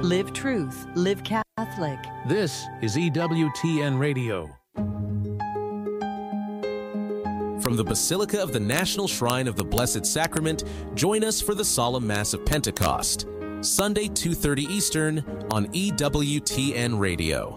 Live truth. Live Catholic. This is EWTN Radio. From the Basilica of the National Shrine of the Blessed Sacrament, join us for the Solemn Mass of Pentecost, Sunday, 2:30 Eastern on EWTN Radio.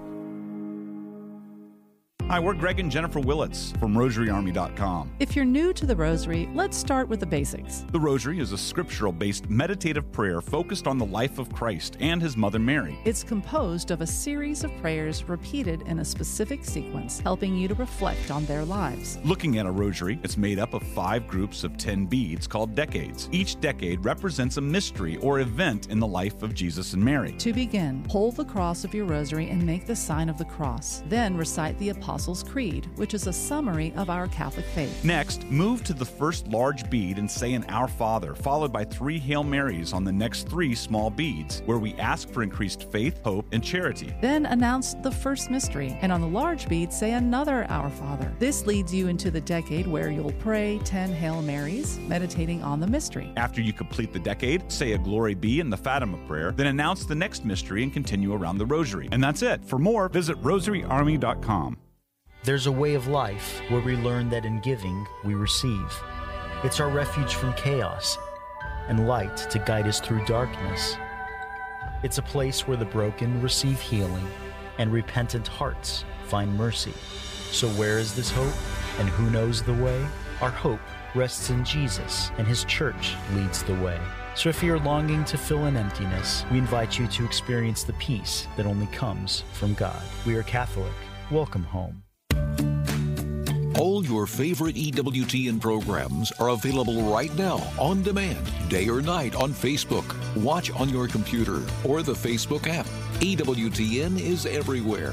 Hi, we're Greg and Jennifer Willits from RosaryArmy.com. If you're new to the Rosary, let's start with the basics. The Rosary is a scriptural-based meditative prayer focused on the life of Christ and His Mother Mary. It's composed of a series of prayers repeated in a specific sequence, helping you to reflect on their lives. Looking at a rosary, it's made up of 5 groups of 10 beads called decades. Each decade represents a mystery or event in the life of Jesus and Mary. To begin, hold the cross of your rosary and make the sign of the cross. Then recite the Apostles' Creed, which is a summary of our Catholic faith. Next, move to the first large bead and say an Our Father, followed by 3 Hail Marys on the next 3 small beads, where we ask for increased faith, hope, and charity. Then announce the first mystery, and on the large bead, say another Our Father. This leads you into the decade where you'll pray 10 Hail Marys, meditating on the mystery. After you complete the decade, say a Glory Be in the Fatima prayer, then announce the next mystery and continue around the rosary. And that's it. For more, visit RosaryArmy.com. There's a way of life where we learn that in giving, we receive. It's our refuge from chaos and light to guide us through darkness. It's a place where the broken receive healing and repentant hearts find mercy. So where is this hope, and who knows the way? Our hope rests in Jesus, and His church leads the way. So if you're longing to fill an emptiness, we invite you to experience the peace that only comes from God. We are Catholic. Welcome home. All your favorite EWTN programs are available right now on demand, day or night on Facebook. Watch on your computer or the Facebook app. EWTN is everywhere.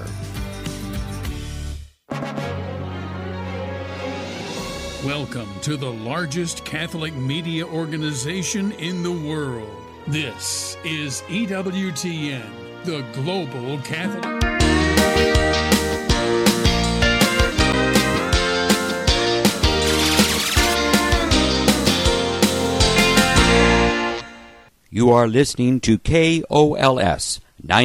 Welcome to the largest Catholic media organization in the world. This is EWTN, the Global Catholic. You are listening to KOLS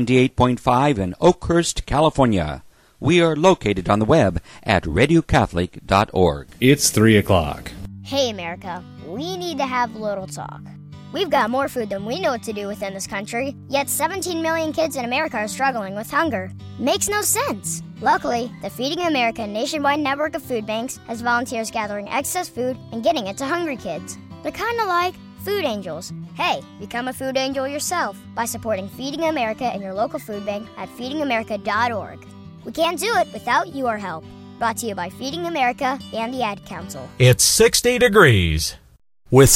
98.5 in Oakhurst, California. We are located on the web at radiocatholic.org. It's 3 o'clock. Hey, America, we need to have a little talk. We've got more food than we know what to do with in this country, yet 17 million kids in America are struggling with hunger. Makes no sense. Luckily, the Feeding America nationwide network of food banks has volunteers gathering excess food and getting it to hungry kids. They're kind of like food angels. Hey, become a food angel yourself by supporting Feeding America and your local food bank at feedingamerica.org. We can't do it without your help. Brought to you by Feeding America and the Ad Council. It's 60 degrees with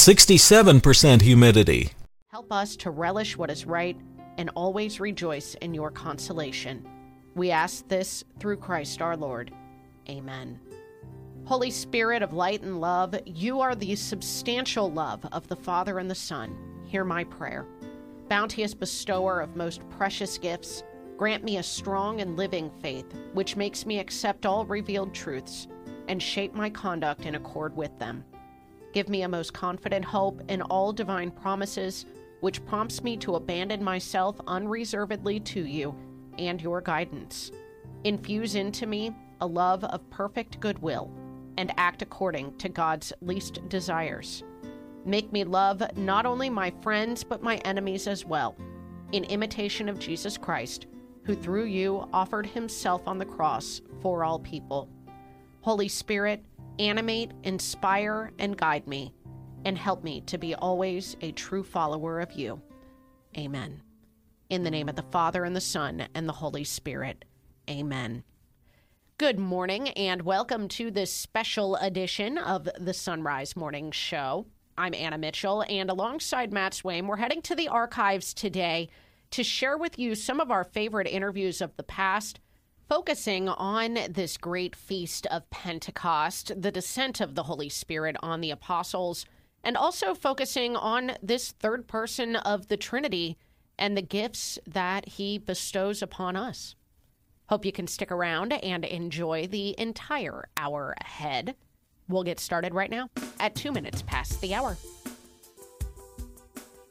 67% humidity. Help us to relish what is right and always rejoice in your consolation. We ask this through Christ our Lord. Amen. Holy Spirit of light and love, you are the substantial love of the Father and the Son. Hear my prayer. Bounteous bestower of most precious gifts, grant me a strong and living faith, which makes me accept all revealed truths and shape my conduct in accord with them. Give me a most confident hope in all divine promises, which prompts me to abandon myself unreservedly to you and your guidance. Infuse into me a love of perfect goodwill and act according to God's least desires. Make me love not only my friends, but my enemies as well, in imitation of Jesus Christ, who through you offered himself on the cross for all people. Holy Spirit, animate, inspire, and guide me, and help me to be always a true follower of you. Amen. In the name of the Father, and the Son, and the Holy Spirit. Amen. Good morning, and welcome to this special edition of the Sunrise Morning Show. I'm Anna Mitchell, and alongside Matt Swaim, we're heading to the archives today to share with you some of our favorite interviews of the past, focusing on this great feast of Pentecost, the descent of the Holy Spirit on the apostles, and also focusing on this third person of the Trinity and the gifts that he bestows upon us. Hope you can stick around and enjoy the entire hour ahead. We'll get started right now at 2 minutes past the hour.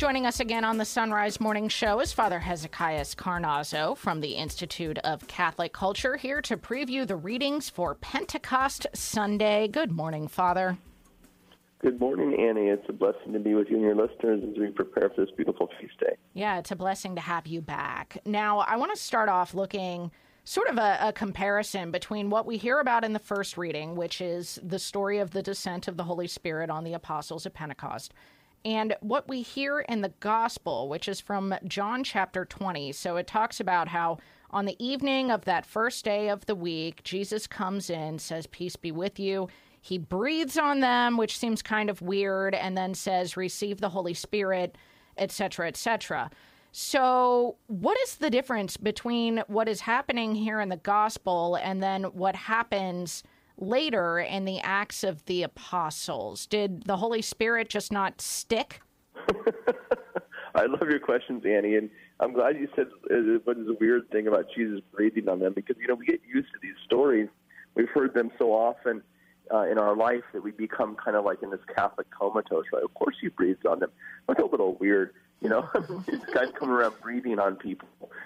Joining us again on the Sunrise Morning Show is Father Hezekiah Carnazzo from the Institute of Catholic Culture, here to preview the readings for Pentecost Sunday. Good morning, Father. Good morning, Annie. It's a blessing to be with you and your listeners as we prepare for this beautiful feast day. Yeah, it's a blessing to have you back. Now, I want to start off looking sort of a comparison between what we hear about in the first reading, which is the story of the descent of the Holy Spirit on the apostles at Pentecost, and what we hear in the gospel, which is from John chapter 20. So it talks about how on the evening of that first day of the week, Jesus comes in, says, "Peace be with you." He breathes on them, which seems kind of weird, and then says, "Receive the Holy Spirit," etc., etc. So what is the difference between what is happening here in the gospel and then what happens later in the Acts of the Apostles? Did the Holy Spirit just not stick? I love your questions, Annie, and I'm glad you said what is a weird thing about Jesus breathing on them, because, we get used to these stories. We've heard them so often in our life that we become kind of like in this Catholic comatose, right? Of course he breathes on them. That's a little weird, This guy's coming around breathing on people,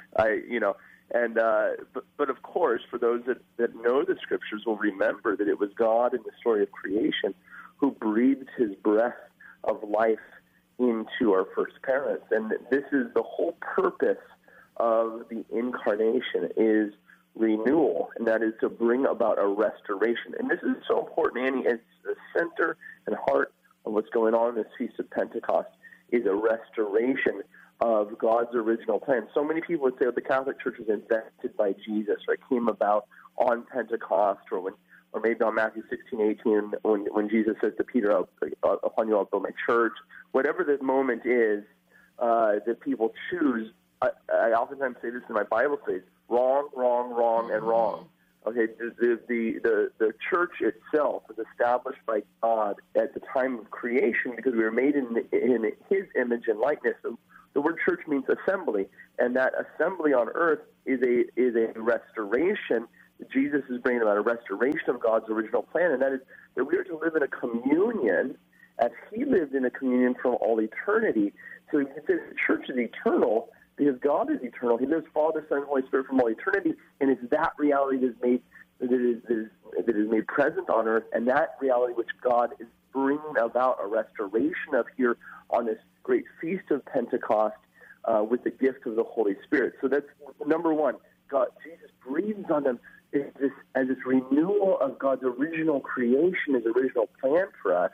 But of course, for those that know the Scriptures will remember that it was God in the story of creation who breathed his breath of life into our first parents. And this is the whole purpose of the incarnation, is renewal, and that is to bring about a restoration. And this is so important, Annie. It's the center and heart of what's going on in this Feast of Pentecost, is a restoration of God's original plan. So many people would say the Catholic Church was invented by Jesus, or it came about on Pentecost, or maybe on Matthew 16:18, when Jesus says to Peter, "Upon you I'll build my church." Whatever the moment is that people choose, I oftentimes say this in my Bible studies: wrong, wrong, wrong, and wrong. Okay, the church itself was established by God at the time of creation because we were made in His image and likeness. So the word church means assembly, and that assembly on earth is a restoration. Jesus is bringing about a restoration of God's original plan, and that is that we are to live in a communion as He lived in a communion from all eternity. So you can say the church is eternal because God is eternal. He lives Father, Son, and Holy Spirit from all eternity, and it's that reality that is made present on earth, and that reality which God is bringing about a restoration of here on this great feast of Pentecost with the gift of the Holy Spirit. So that's number one. Jesus breathes on them as this renewal of God's original creation, His original plan for us.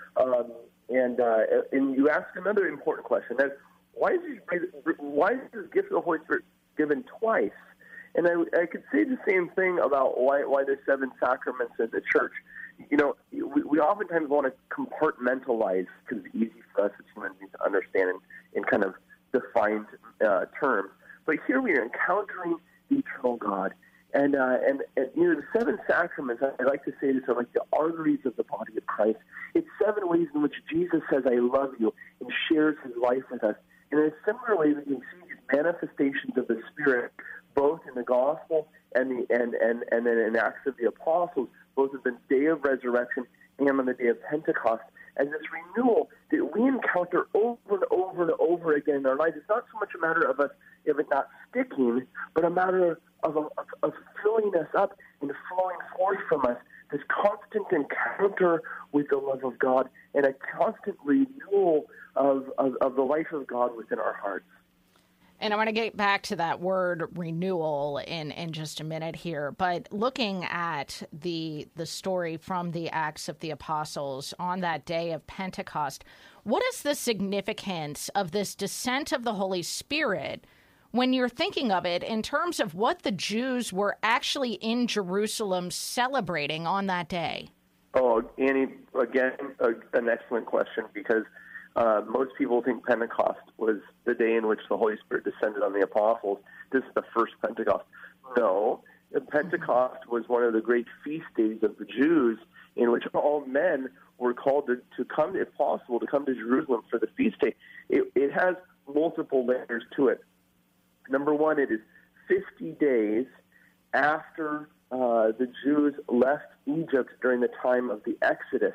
And you ask another important question: that why is this gift of the Holy Spirit given twice? And I could say the same thing about why there's 7 sacraments in the church. We oftentimes want to compartmentalize because it's easy for us as humans to understand in kind of defined terms. But here we are encountering the eternal God. And the 7 sacraments, I like to say this, are like the arteries of the body of Christ. It's 7 ways in which Jesus says, "I love you," and shares his life with us. And in a similar way, we can see these manifestations of the Spirit, both in the Gospel and then in Acts of the Apostles, both at the day of resurrection and on the day of Pentecost, as this renewal that we encounter over and over and over again in our lives. It's not so much a matter of it not sticking, but a matter of filling us up and flowing forth from us, this constant encounter with the love of God and a constant renewal of the life of God within our hearts. And I want to get back to that word renewal in just a minute here. But looking at the story from the Acts of the Apostles on that day of Pentecost, what is the significance of this descent of the Holy Spirit when you're thinking of it in terms of what the Jews were actually in Jerusalem celebrating on that day? Oh, Annie, again, an excellent question, because most people think Pentecost was the day in which the Holy Spirit descended on the apostles. This is the first Pentecost. No, Pentecost was one of the great feast days of the Jews in which all men were called to come, if possible, to come to Jerusalem for the feast day. It has multiple layers to it. Number one, it is 50 days after the Jews left Egypt during the time of the Exodus.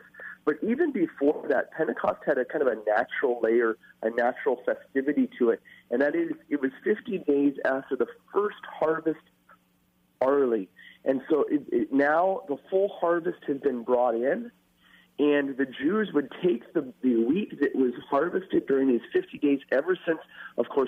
But even before that, Pentecost had a kind of a natural layer, a natural festivity to it, and that is it was 50 days after the first harvest barley. And so now the full harvest has been brought in, and the Jews would take the wheat that was harvested during these 50 days ever since, of course,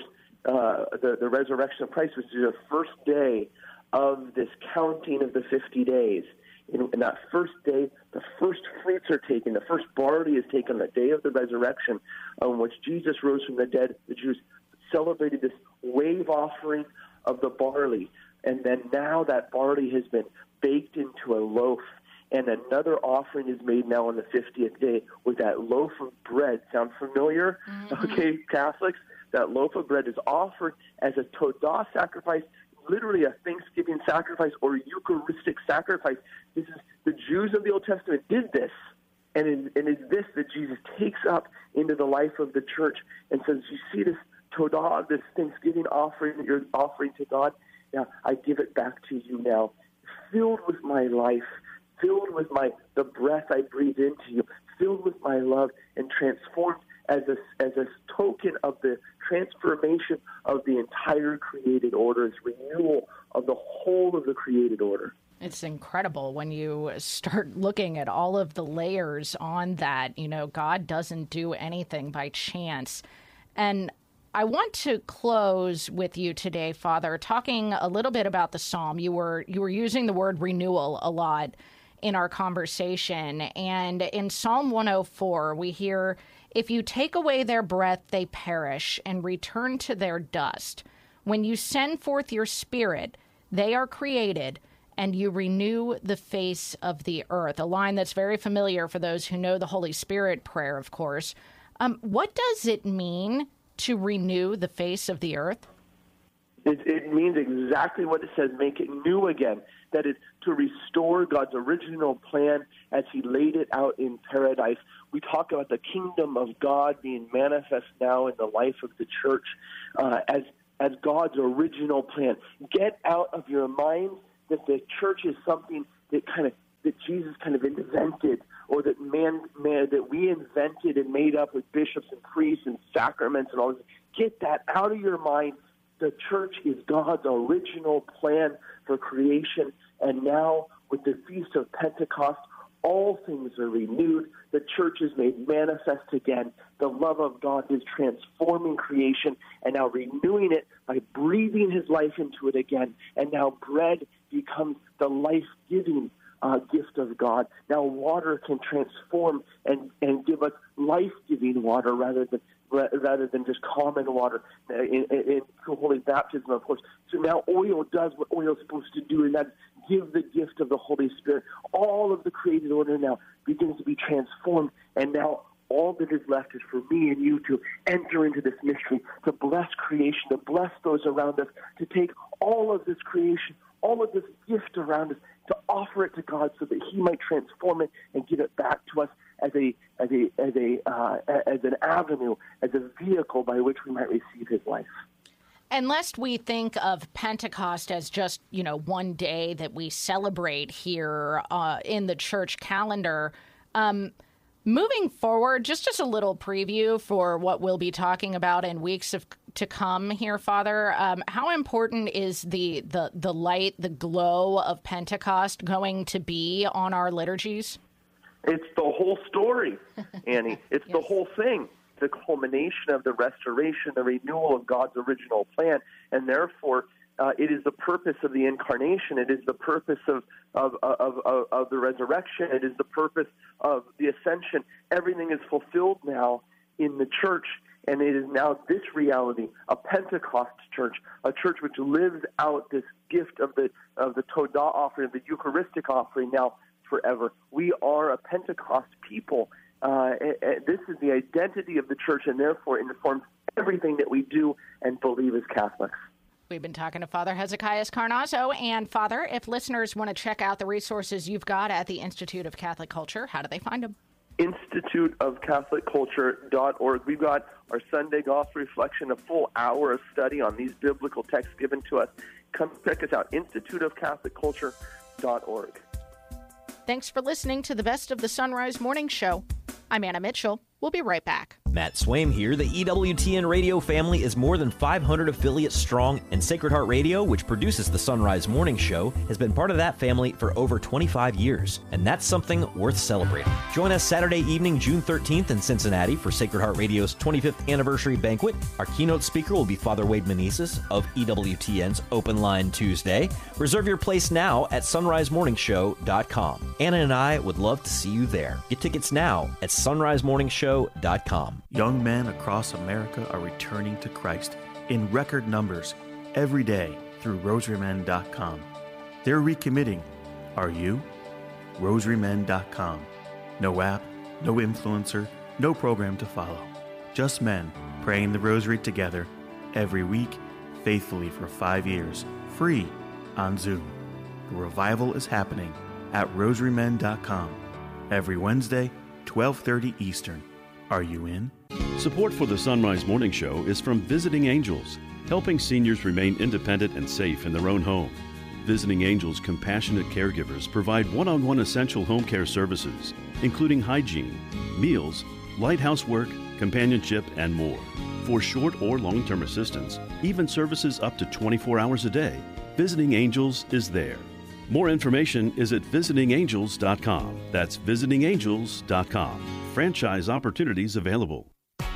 the resurrection of Christ, which is the first day of this counting of the 50 days. In that first day, the first fruits are taken, the first barley is taken on the day of the resurrection, on which Jesus rose from the dead. The Jews celebrated this wave offering of the barley. And then now that barley has been baked into a loaf, and another offering is made now on the 50th day with that loaf of bread. Sound familiar? Mm-hmm. Okay, Catholics? That loaf of bread is offered as a Todah sacrifice, literally a Thanksgiving sacrifice or Eucharistic sacrifice. This is the Jews of the Old Testament did this, and it's this that Jesus takes up into the life of the church and says, you see this Todah, this Thanksgiving offering that you're offering to God? Now, I give it back to you now, filled with my life, filled with the breath I breathe into you, filled with my love, and transformed as a token of the transformation of the entire created order, its renewal of the whole of the created order. It's incredible when you start looking at all of the layers on that. God doesn't do anything by chance. And I want to close with you today, Father, talking a little bit about the Psalm. You were using the word renewal a lot in our conversation. And in Psalm 104, we hear, if you take away their breath, they perish and return to their dust. When you send forth your Spirit, they are created, and you renew the face of the earth. A line that's very familiar for those who know the Holy Spirit prayer, of course. What does it mean to renew the face of the earth? It means exactly what it says, make it new again. That is, to restore God's original plan as he laid it out in paradise. We talk about the kingdom of God being manifest now in the life of the church as God's original plan. Get out of your mind that the church is something that Jesus kind of invented, or that that we invented and made up with bishops and priests and sacraments and all this. Get that out of your mind. The church is God's original plan for creation, and now with the Feast of Pentecost, all things are renewed. The church is made manifest again. The love of God is transforming creation and now renewing it by breathing his life into it again. And now bread becomes the life-giving gift of God. Now water can transform and give us life-giving water rather than just common water in Holy Baptism, of course. So now oil does what oil is supposed to do, and that's give the gift of the Holy Spirit. All of the created order now begins to be transformed, and now all that is left is for me and you to enter into this mystery, to bless creation, to bless those around us, to take all of this creation, all of this gift around us, to offer it to God so that he might transform it and give it back to us as an avenue, as a vehicle by which we might receive his life. And lest we think of Pentecost as just, one day that we celebrate here in the church calendar, moving forward, just as a little preview for what we'll be talking about in weeks to come here, Father, how important is the light, the glow of Pentecost going to be on our liturgies? It's the whole story, Annie. It's yes. The whole thing. The culmination of the restoration, the renewal of God's original plan, and therefore it is the purpose of the incarnation. It is the purpose of the resurrection. It is the purpose of the ascension. Everything is fulfilled now in the church, and it is now this reality, a Pentecost church, a church which lives out this gift of the Todah offering, of the Eucharistic offering now forever. We are a Pentecost people. This is the identity of the church, and therefore it informs everything that we do and believe as Catholics. We've been talking to Father Hezekiah Carnazzo. And Father, if listeners want to check out the resources you've got at the Institute of Catholic Culture, how do they find them? instituteofcatholicculture.org. We've got our Sunday Gospel Reflection, a full hour of study on these biblical texts given to us. Come check us out, instituteofcatholicculture.org. Thanks for listening to the Best of the Sunrise Morning Show. I'm Anna Mitchell. We'll be right back. Matt Swaim here. The EWTN radio family is more than 500 affiliates strong, and Sacred Heart Radio, which produces the Sunrise Morning Show, has been part of that family for over 25 years, and that's something worth celebrating. Join us Saturday evening, June 13th in Cincinnati for Sacred Heart Radio's 25th anniversary banquet. Our keynote speaker will be Father Wade Meneses of EWTN's Open Line Tuesday. Reserve your place now at sunrisemorningshow.com. Anna and I would love to see you there. Get tickets now at sunrisemorningshow.com. Young men across America are returning to Christ in record numbers every day through rosarymen.com. They're recommitting. Are you? rosarymen.com. No app, no influencer, no program to follow. Just men praying the rosary together every week, faithfully for 5 years, free on Zoom. The revival is happening at rosarymen.com every Wednesday, 12:30 Eastern. Are you in? Support for the Sunrise Morning Show is from Visiting Angels, helping seniors remain independent and safe in their own home. Visiting Angels compassionate caregivers provide one-on-one essential home care services, including hygiene, meals, light housework, companionship, and more. For short or long-term assistance, even services up to 24 hours a day, Visiting Angels is there. More information is at visitingangels.com. That's visitingangels.com. Franchise opportunities available.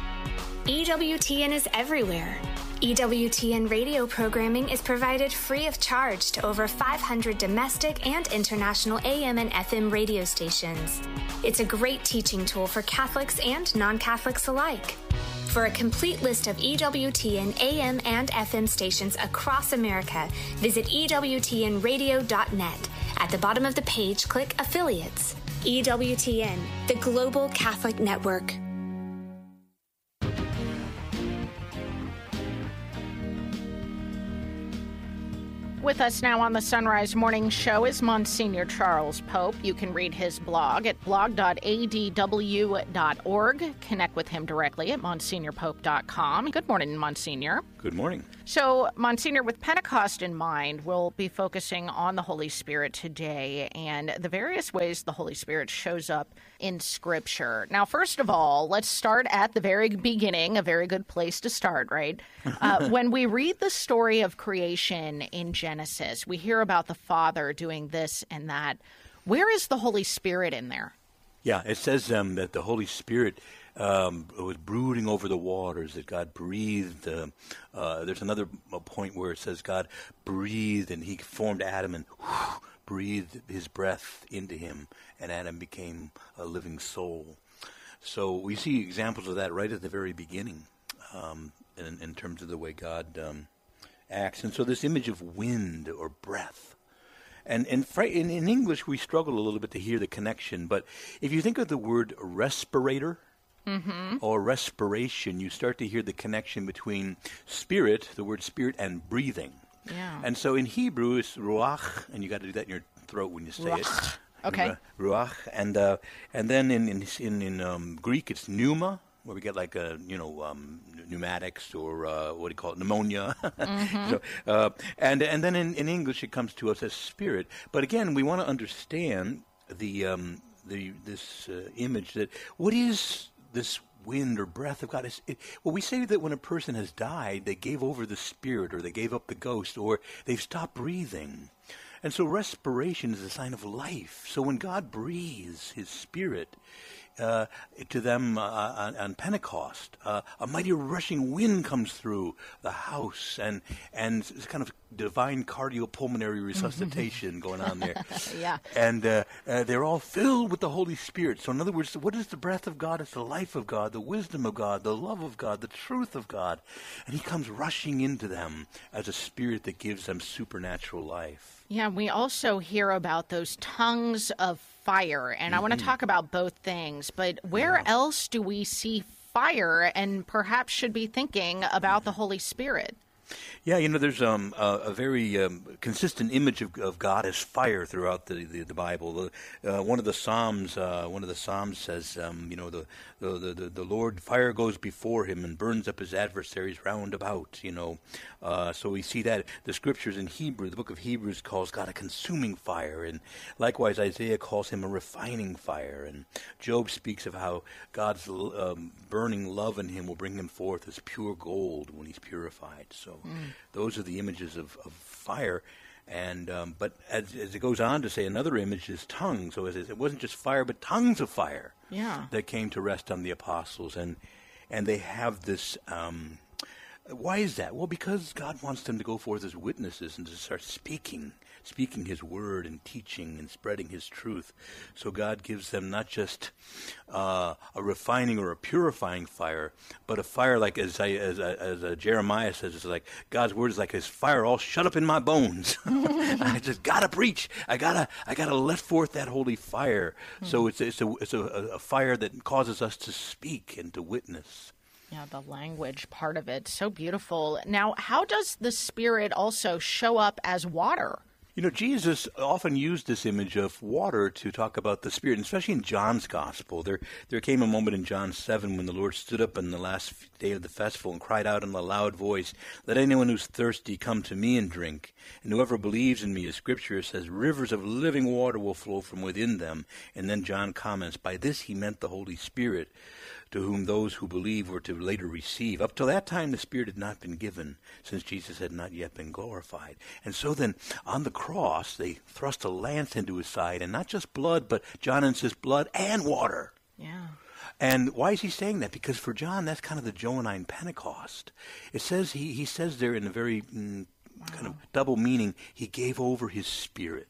EWTN is everywhere. EWTN radio programming is provided free of charge to over 500 domestic and international AM and FM radio stations. It's a great teaching tool for Catholics and non-Catholics alike. For a complete list of EWTN AM and FM stations across America, visit EWTNradio.net. At the bottom of the page, click Affiliates. EWTN, the Global Catholic Network. With us now on the Sunrise Morning Show is Monsignor Charles Pope. You can read his blog at blog.adw.org. Connect with him directly at monsignorpope.com. Good morning, Monsignor. Good morning. So, Monsignor, with Pentecost in mind, we'll be focusing on the Holy Spirit today and the various ways the Holy Spirit shows up in Scripture. Now, first of all, let's start at the very beginning, a very good place to start, right? When we read the story of creation in Genesis, we hear about the Father doing this and that. Where is the Holy Spirit in there? Yeah, it says that the Holy Spirit was brooding over the waters, that God breathed. There's another point where it says God breathed and he formed Adam and breathed his breath into him, and Adam became a living soul. So we see examples of that right at the very beginning in terms of the way God acts. And so this image of wind or breath. And in English, we struggle a little bit to hear the connection. But if you think of the word respirator or respiration, you start to hear the connection between spirit, the word spirit, and breathing. Yeah. And so in Hebrew, it's ruach, and you got to do that in your throat when you say it. Okay. Ruach, and then in Greek, it's pneuma, where we get like pneumatics or what do you call it, pneumonia. So, and then in English it comes to us as spirit. But again, we want to understand this image that what is this wind or breath of God? Well, we say that when a person has died, they gave over the spirit, or they gave up the ghost, or they've stopped breathing. And so respiration is a sign of life. So when God breathes his spirit to them on Pentecost, a mighty rushing wind comes through the house, and it's kind of divine cardiopulmonary resuscitation going on there. Yeah. And they're all filled with the Holy Spirit. So in other words, what is the breath of God? It's the life of God, the wisdom of God, the love of God, the truth of God. And he comes rushing into them as a spirit that gives them supernatural life. Yeah, we also hear about those tongues of fire, and I want to talk about both things, but where else do we see fire and perhaps should be thinking about the Holy Spirit? Yeah, there's a very consistent image of God as fire throughout the Bible. One of the Psalms says, the Lord, fire goes before him and burns up his adversaries round about. So we see that the scriptures in Hebrew, the book of Hebrews calls God a consuming fire, and likewise Isaiah calls him a refining fire, and Job speaks of how God's burning love in him will bring him forth as pure gold when he's purified. So those are the images of fire. And but as it goes on to say, another image is tongues. So it wasn't just fire, but tongues of fire that came to rest on the apostles. And they have this... why is that? Well, because God wants them to go forth as witnesses and to start speaking his word and teaching and spreading his truth. So God gives them not just a refining or a purifying fire, but a fire like, as Jeremiah says, it's like God's word is like his fire all shut up in my bones. I just gotta preach. I gotta let forth that holy fire. So it's a fire that causes us to speak and to witness. Yeah, the language part of it, so beautiful. Now, how does the Spirit also show up as water? Jesus often used this image of water to talk about the Spirit, and especially in John's Gospel. There came a moment in John 7 when the Lord stood up on the last day of the festival and cried out in a loud voice, "Let anyone who's thirsty come to me and drink. And whoever believes in me," as Scripture says, "rivers of living water will flow from within them." And then John comments, by this he meant the Holy Spirit, to whom those who believe were to later receive. Up till that time, the Spirit had not been given, since Jesus had not yet been glorified. And so then, on the cross, they thrust a lance into his side, and not just blood, but John insists blood and water. Yeah. And why is he saying that? Because for John, that's kind of the Johannine Pentecost. It says, he says there in a very kind of double meaning, he gave over his Spirit.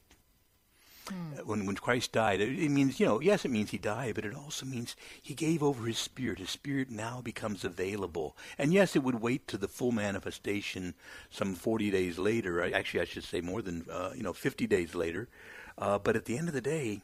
When Christ died, it means, yes, it means he died, but it also means he gave over his Spirit. His Spirit now becomes available. And yes, it would wait to the full manifestation some 40 days later. Actually, I should say more than, 50 days later. But at the end of the day,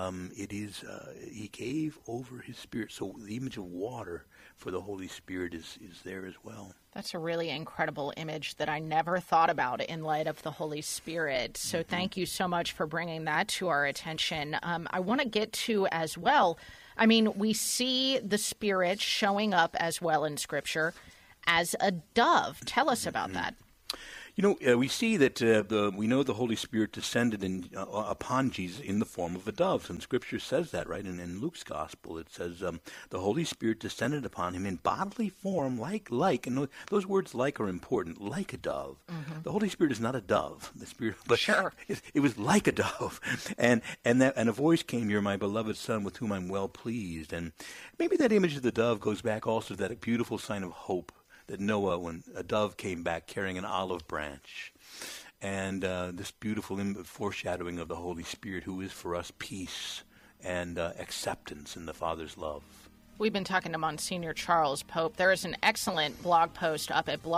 he gave over his Spirit. So the image of water for the Holy Spirit is there as well. That's a really incredible image that I never thought about in light of the Holy Spirit. So thank you so much for bringing that to our attention. I want to get to as well, we see the Spirit showing up as well in Scripture as a dove. Tell us about that. We see that we know the Holy Spirit descended upon Jesus in the form of a dove, and Scripture says that, right? In Luke's Gospel, it says the Holy Spirit descended upon him in bodily form, like, and those words "like" are important, like a dove. Mm-hmm. The Holy Spirit is not a dove. The Spirit, but sure, it was like a dove, and a voice came, "You're my beloved Son, with whom I'm well pleased." And maybe that image of the dove goes back also to that beautiful sign of hope that Noah, when a dove came back carrying an olive branch, and this beautiful foreshadowing of the Holy Spirit, who is for us peace and acceptance in the Father's love. We've been talking to Monsignor Charles Pope. There is an excellent blog post up at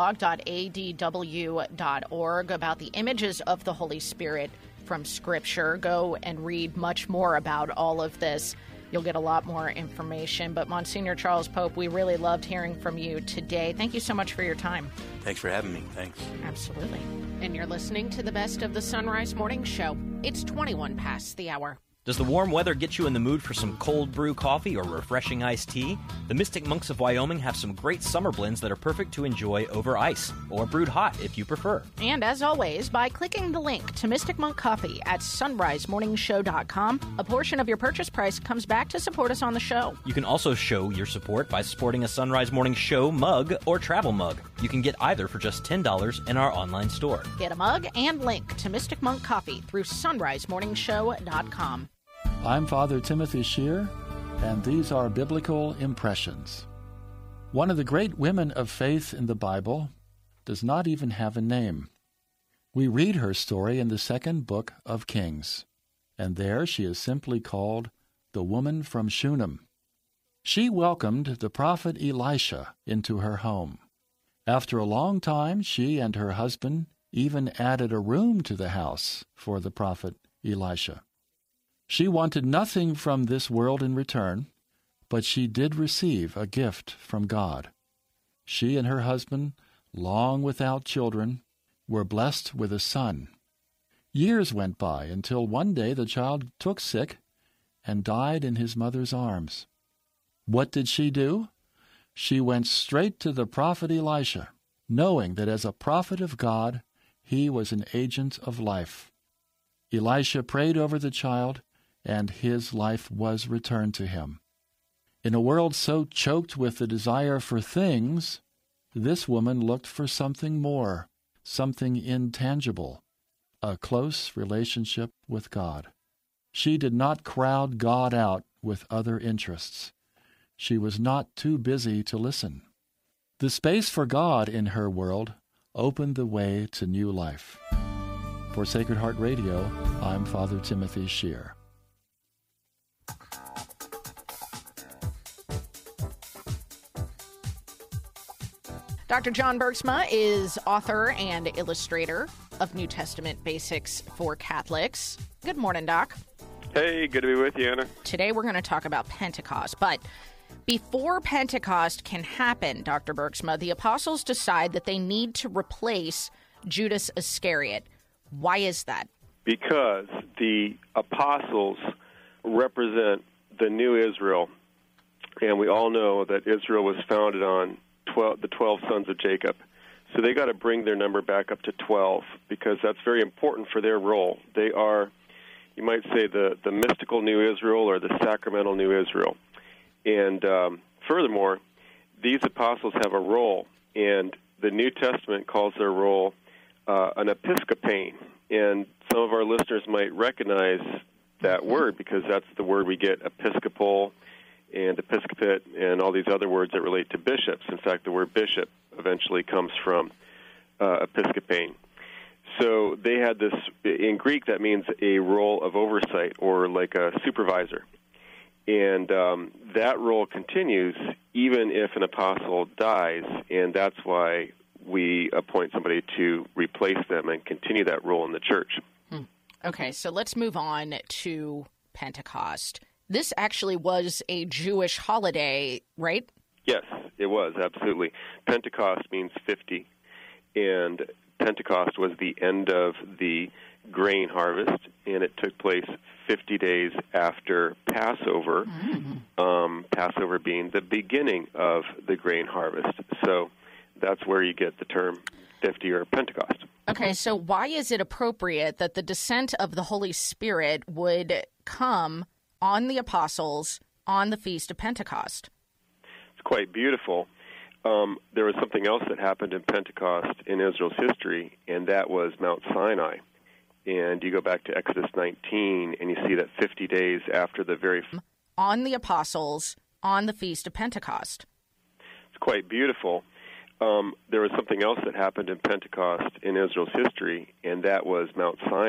blog.adw.org about the images of the Holy Spirit from Scripture. Go and read much more about all of this. You'll get a lot more information. But Monsignor Charles Pope, we really loved hearing from you today. Thank you so much for your time. Thanks for having me. Thanks. Absolutely. And you're listening to the best of the Sunrise Morning Show. It's 21 past the hour. Does the warm weather get you in the mood for some cold brew coffee or refreshing iced tea? The Mystic Monks of Wyoming have some great summer blends that are perfect to enjoy over ice, or brewed hot if you prefer. And as always, by clicking the link to Mystic Monk Coffee at sunrisemorningshow.com, a portion of your purchase price comes back to support us on the show. You can also show your support by supporting a Sunrise Morning Show mug or travel mug. You can get either for just $10 in our online store. Get a mug and link to Mystic Monk Coffee through sunrisemorningshow.com. I'm Father Timothy Shear, and these are Biblical Impressions. One of the great women of faith in the Bible does not even have a name. We read her story in the second book of Kings, and there she is simply called the woman from Shunem. She welcomed the prophet Elisha into her home. After a long time, she and her husband even added a room to the house for the prophet Elisha. She wanted nothing from this world in return, but she did receive a gift from God. She and her husband long without children, were blessed with a son. Years went by until one day the child took sick and died in his mother's arms. What did she do? She went straight to the prophet Elisha, knowing that as a prophet of God, he was an agent of life. Elisha prayed over the child, and his life was returned to him. In a world so choked with the desire for things, this woman looked for something more, something intangible, a close relationship with God. She did not crowd God out with other interests. She was not too busy to listen. The space for God in her world opened the way to new life. For Sacred Heart Radio, I'm Father Timothy Scheer. Dr. John Bergsma is author and illustrator of New Testament Basics for Catholics. Good morning, Doc. Hey, good to be with you, Anna. Today we're going to talk about Pentecost, but before Pentecost can happen, Dr. Bergsma, the apostles decide that they need to replace Judas Iscariot. Why is that? Because the apostles represent the new Israel, and we all know that Israel was founded on the 12 sons of Jacob. So they got to bring their number back up to 12 because that's very important for their role. They are, you might say, the mystical new Israel or the sacramental new Israel. And furthermore, these apostles have a role, and the New Testament calls their role an episcopane. And some of our listeners might recognize that word because that's the word we get episcopal and episcopate and all these other words that relate to bishops. In fact, the word bishop eventually comes from episcopane. So they had this, in Greek, that means a role of oversight or like a supervisor. And that role continues even if an apostle dies, and that's why we appoint somebody to replace them and continue that role in the church. Okay, so let's move on to Pentecost. This actually was a Jewish holiday, right? Yes, it was, absolutely. Pentecost means 50, and Pentecost was the end of the grain harvest, and it took place 50 days after Passover, Passover being the beginning of the grain harvest. So that's where you get the term 50 or Pentecost. Okay, so why is it appropriate that the descent of the Holy Spirit would come on the apostles on the Feast of Pentecost? It's quite beautiful. There was something else that happened in Pentecost in Israel's history, and that was Mount Sinai. And you go back to Exodus 19, and you see that 50 days after the very... On the apostles on the Feast of Pentecost. It's quite beautiful. There was something else that happened in Pentecost in Israel's history, and that was Mount Sinai.